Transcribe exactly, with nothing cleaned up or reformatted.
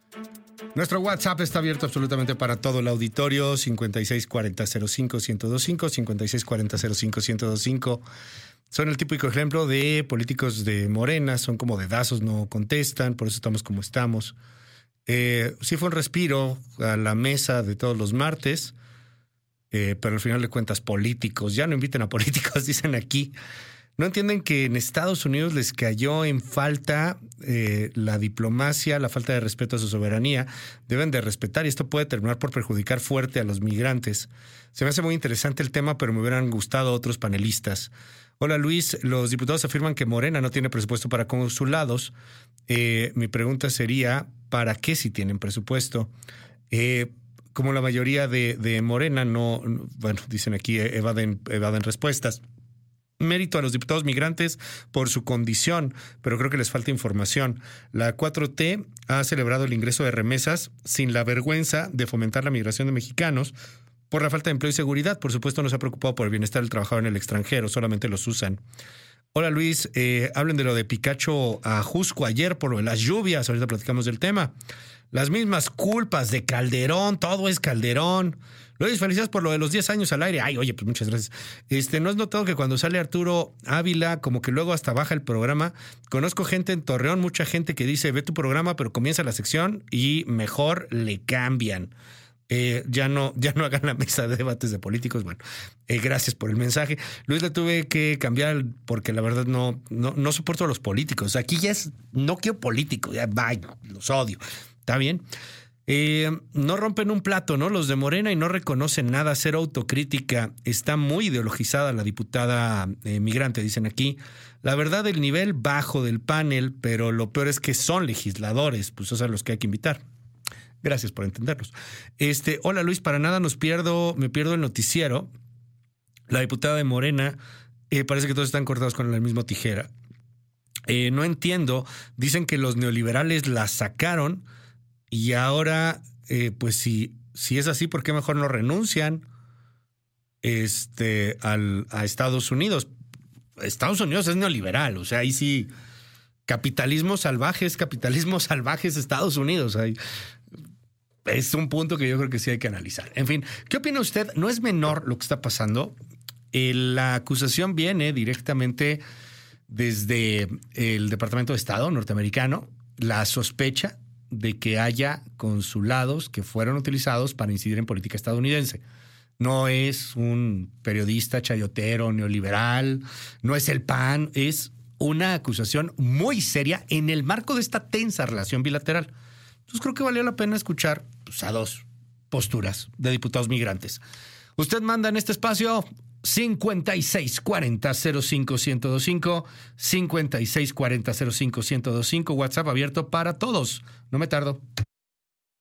Nuestro WhatsApp está abierto absolutamente para todo el auditorio, cincuenta y seis cuarenta cero cinco ciento veinticinco, cincuenta y seis cuarenta cero cinco ciento veinticinco. Son el típico ejemplo de políticos de Morena, son como dedazos, no contestan, por eso estamos como estamos. Eh, sí fue un respiro a la mesa de todos los martes, eh, pero al final de cuentas políticos, ya no inviten a políticos, dicen aquí. No entienden que en Estados Unidos les cayó en falta eh, la diplomacia, la falta de respeto a su soberanía. Deben de respetar y esto puede terminar por perjudicar fuerte a los migrantes. Se me hace muy interesante el tema, pero me hubieran gustado otros panelistas. Hola Luis, los diputados afirman que Morena no tiene presupuesto para consulados. Eh, mi pregunta sería, ¿para qué si tienen presupuesto? Eh, como la mayoría de, de Morena no, bueno, dicen aquí, evaden, evaden respuestas. Mérito a los diputados migrantes por su condición, pero creo que les falta información. La cuatro T ha celebrado el ingreso de remesas sin la vergüenza de fomentar la migración de mexicanos por la falta de empleo y seguridad. Por supuesto, no se ha preocupado por el bienestar del trabajador en el extranjero, solamente los usan. Hola Luis, eh, hablen de lo de Picacho a Jusco ayer por lo de las lluvias, ahorita platicamos del tema. Las mismas culpas de Calderón, todo es Calderón. Luis, felicidades por lo de los diez años al aire. Ay, oye, pues muchas gracias. Este, ¿no has notado que cuando sale Arturo Ávila, como que luego hasta baja el programa? Conozco gente en Torreón, mucha gente que dice, ve tu programa, pero comienza la sección y mejor le cambian. Eh, ya no, ya no hagan la mesa de debates de políticos. Bueno, eh, gracias por el mensaje. Luis, le tuve que cambiar porque la verdad no, no, no soporto a los políticos. Aquí ya es, no quiero políticos, ya vaya, los odio. ¿Está bien? Eh, no rompen un plato, ¿no? Los de Morena y no reconocen nada, cero autocrítica. Está muy ideologizada la diputada eh, migrante, dicen aquí. La verdad, el nivel bajo del panel, pero lo peor es que son legisladores, pues esos son los que hay que invitar. Gracias por entenderlos. Este, hola Luis, para nada nos pierdo, me pierdo el noticiero. La diputada de Morena, eh, parece que todos están cortados con la misma tijera. Eh, no entiendo, dicen que los neoliberales la sacaron. Y ahora, eh, pues si, si es así, ¿por qué mejor no renuncian este, al, a Estados Unidos? Estados Unidos es neoliberal, o sea, ahí sí, capitalismo salvaje es capitalismo salvaje es Estados Unidos. Ahí, es un punto que yo creo que sí hay que analizar. En fin, ¿qué opina usted? No es menor lo que está pasando. Eh, la acusación viene directamente desde el Departamento de Estado norteamericano, la sospecha de que haya consulados que fueron utilizados para incidir en política estadounidense. No es un periodista chayotero, neoliberal, no es el P A N, es una acusación muy seria en el marco de esta tensa relación bilateral. Entonces creo que valió la pena escuchar pues, a dos posturas de diputados migrantes. Usted manda en este espacio cincuenta y seis cuarenta cero cinco ciento veinticinco, cincuenta y seis cuarenta cero cinco ciento veinticinco, WhatsApp abierto para todos. No me tardo.